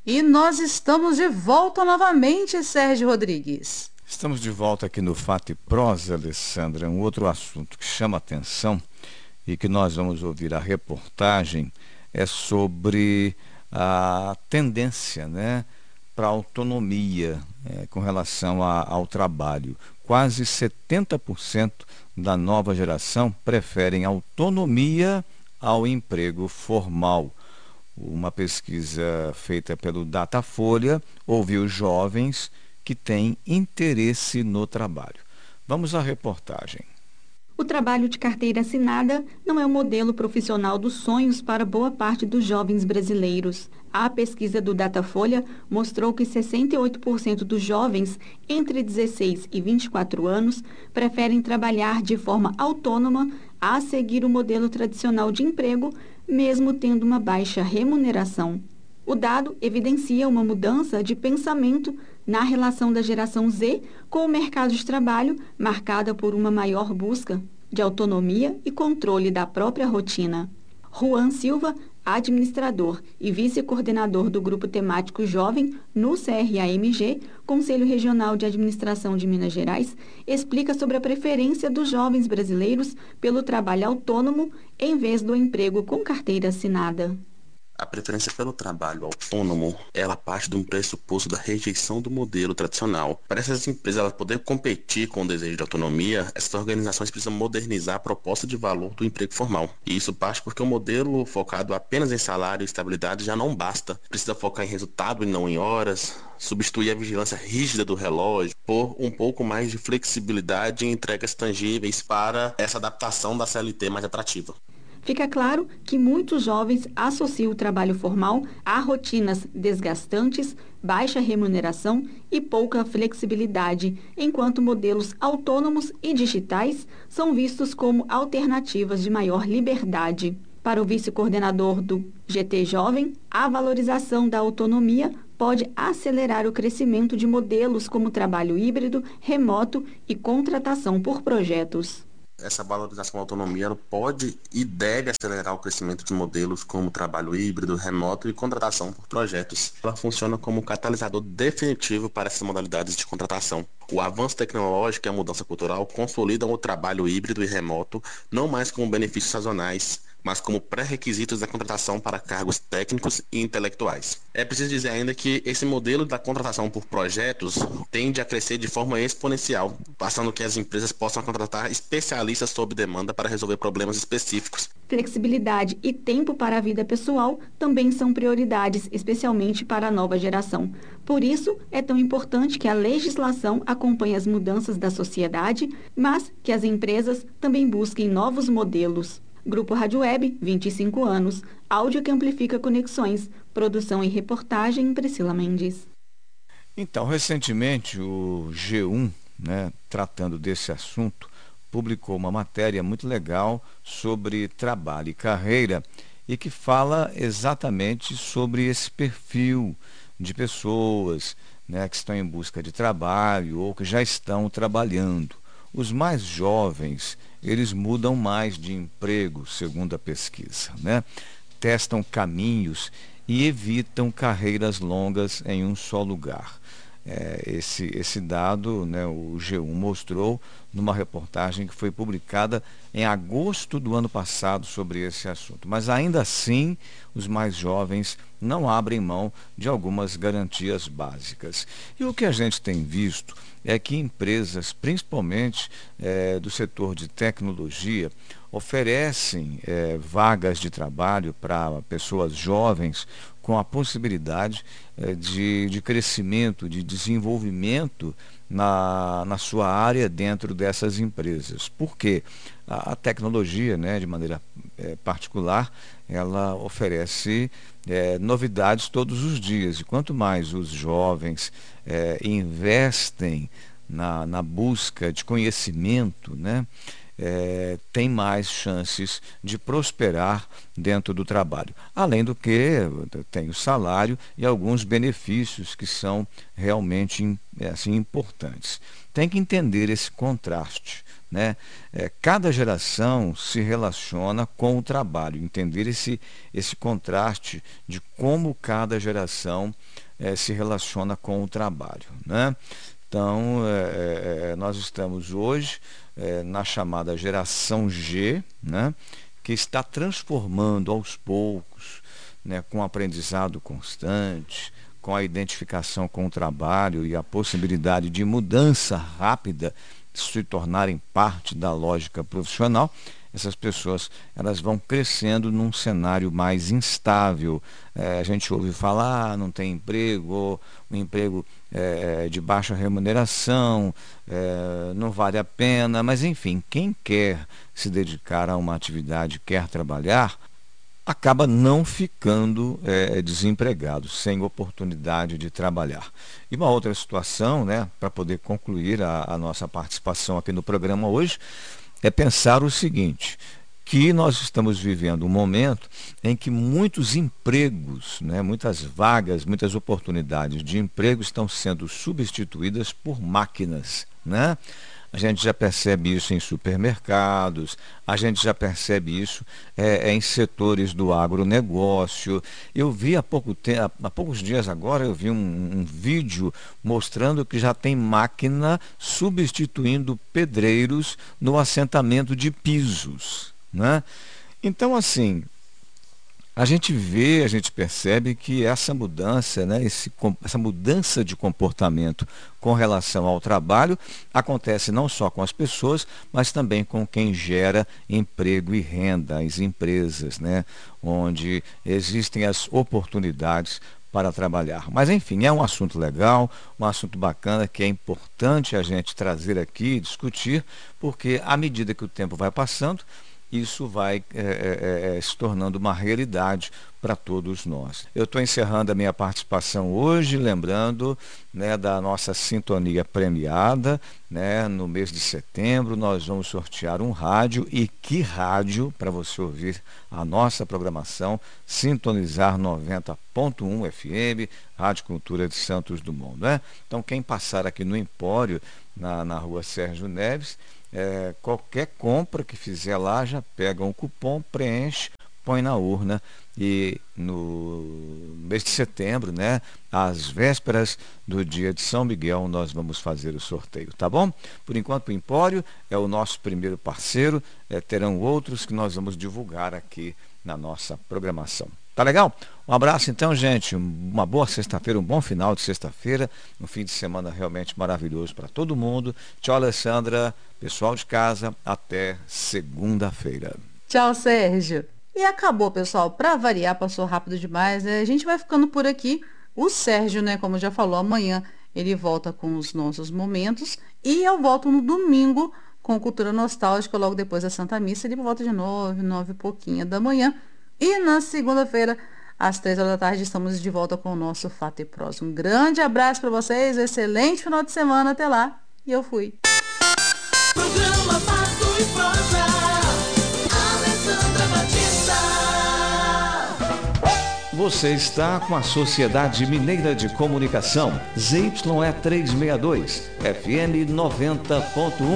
E nós estamos de volta novamente, Sérgio Rodrigues. Estamos de volta aqui no Fato e Prosa, Alessandra. Um outro assunto que chama atenção e que nós vamos ouvir a reportagem é sobre a tendência, né, para a autonomia com relação ao trabalho. Quase 70% da nova geração preferem autonomia ao emprego formal. Uma pesquisa feita pelo Datafolha ouviu jovens que têm interesse no trabalho. Vamos à reportagem. O trabalho de carteira assinada não é o modelo profissional dos sonhos para boa parte dos jovens brasileiros. A pesquisa do Datafolha mostrou que 68% dos jovens entre 16 e 24 anos preferem trabalhar de forma autônoma a seguir o modelo tradicional de emprego, mesmo tendo uma baixa remuneração. O dado evidencia uma mudança de pensamento na relação da geração Z com o mercado de trabalho, marcada por uma maior busca de autonomia e controle da própria rotina. Juan Silva, administrador e vice-coordenador do Grupo Temático Jovem no CRAMG, Conselho Regional de Administração de Minas Gerais, explica sobre a preferência dos jovens brasileiros pelo trabalho autônomo em vez do emprego com carteira assinada. A preferência pelo trabalho autônomo, ela parte de um pressuposto da rejeição do modelo tradicional. Para essas empresas poderem competir com o desejo de autonomia, essas organizações precisam modernizar a proposta de valor do emprego formal. E isso parte porque o modelo focado apenas em salário e estabilidade já não basta. Precisa focar em resultado e não em horas, substituir a vigilância rígida do relógio por um pouco mais de flexibilidade e entregas tangíveis para essa adaptação da CLT mais atrativa. Fica claro que muitos jovens associam o trabalho formal a rotinas desgastantes, baixa remuneração e pouca flexibilidade, enquanto modelos autônomos e digitais são vistos como alternativas de maior liberdade. Para o vice-coordenador do GT Jovem, a valorização da autonomia pode acelerar o crescimento de modelos como trabalho híbrido, remoto e contratação por projetos. Essa valorização da autonomia pode e deve acelerar o crescimento de modelos como trabalho híbrido, remoto e contratação por projetos. Ela funciona como um catalisador definitivo para essas modalidades de contratação. O avanço tecnológico e a mudança cultural consolidam o trabalho híbrido e remoto, não mais como benefícios sazonais, mas como pré-requisitos da contratação para cargos técnicos e intelectuais. É preciso dizer ainda que esse modelo da contratação por projetos tende a crescer de forma exponencial, passando que as empresas possam contratar especialistas sob demanda para resolver problemas específicos. Flexibilidade e tempo para a vida pessoal também são prioridades, especialmente para a nova geração. Por isso, é tão importante que a legislação acompanhe as mudanças da sociedade, mas que as empresas também busquem novos modelos. Grupo Rádio Web, 25 anos, áudio que amplifica conexões, produção e reportagem, Priscila Mendes. Então, recentemente o G1, tratando desse assunto, publicou uma matéria muito legal sobre trabalho e carreira e que fala exatamente sobre esse perfil de pessoas, que estão em busca de trabalho ou que já estão trabalhando. Os mais jovens, eles mudam mais de emprego, segundo a pesquisa, testam caminhos e evitam carreiras longas em um só lugar. Esse dado, o G1 mostrou numa reportagem que foi publicada em agosto do ano passado sobre esse assunto. Mas ainda assim, os mais jovens não abrem mão de algumas garantias básicas. E o que a gente tem visto é que empresas, principalmente do setor de tecnologia, oferecem vagas de trabalho para pessoas jovens com a possibilidade de crescimento, de desenvolvimento na sua área dentro dessas empresas. Porque a tecnologia, de maneira particular, ela oferece novidades todos os dias. E quanto mais os jovens investem na busca de conhecimento, tem mais chances de prosperar dentro do trabalho. Além do que tem o salário e alguns benefícios que são realmente assim, importantes. Tem que entender esse contraste, né? Cada geração se relaciona com o trabalho, entender esse contraste de como cada geração se relaciona com o trabalho, né? Então, nós estamos hoje na chamada geração G, né? Que está transformando aos poucos, né? Com aprendizado constante, com a identificação com o trabalho e a possibilidade de mudança rápida se tornarem parte da lógica profissional, essas pessoas elas vão crescendo num cenário mais instável. A gente ouve falar, não tem emprego, ou um emprego de baixa remuneração, não vale a pena, mas enfim, quem quer se dedicar a uma atividade, quer trabalhar, acaba não ficando desempregado, sem oportunidade de trabalhar. E uma outra situação, né, para poder concluir a nossa participação aqui no programa hoje, é pensar o seguinte, que nós estamos vivendo um momento em que muitos empregos, né, muitas vagas, muitas oportunidades de emprego estão sendo substituídas por máquinas, né? A gente já percebe isso em supermercados, a gente já percebe isso em setores do agronegócio. Eu vi há poucos dias agora, eu vi um vídeo mostrando que já tem máquina substituindo pedreiros no assentamento de pisos, né? Então, assim, a gente percebe que essa mudança, né, essa mudança de comportamento com relação ao trabalho acontece não só com as pessoas, mas também com quem gera emprego e renda, as empresas, né, onde existem as oportunidades para trabalhar. Mas, enfim, é um assunto legal, um assunto bacana que é importante a gente trazer aqui e discutir, porque à medida que o tempo vai passando, isso vai se tornando uma realidade para todos nós. Eu estou encerrando a minha participação hoje, lembrando, né, da nossa sintonia premiada, né, no mês de setembro nós vamos sortear um rádio, e que rádio para você ouvir a nossa programação, sintonizar 90.1 FM, Rádio Cultura de Santos Dumont, né? Então quem passar aqui no Empório, na rua Sérgio Neves, qualquer compra que fizer lá já pega um cupom, preenche, põe na urna, e no mês de setembro, né, às vésperas do dia de São Miguel, nós vamos fazer o sorteio, tá bom? Por enquanto o Empório é o nosso primeiro parceiro, terão outros que nós vamos divulgar aqui na nossa programação. Tá legal? Um abraço então, gente, uma boa sexta-feira, um bom final de sexta-feira, um fim de semana realmente maravilhoso para todo mundo. Tchau, Alessandra, pessoal de casa, até segunda-feira. Tchau, Sérgio. E acabou, pessoal. Para variar, passou rápido demais, né? A gente vai ficando por aqui. O Sérgio, né, como já falou, amanhã ele volta com os nossos momentos, e eu volto no domingo com Cultura Nostálgica, logo depois da Santa Missa, ali por volta de 9 e pouquinho da manhã. E na segunda-feira, às 3 horas da tarde, estamos de volta com o nosso Fato e Prosa. Um grande abraço para vocês, excelente final de semana, até lá, e eu fui. Programa Fato e Prosa, Alessandra Batista. Você está com a Sociedade Mineira de Comunicação, ZYE 362, FM 90.1.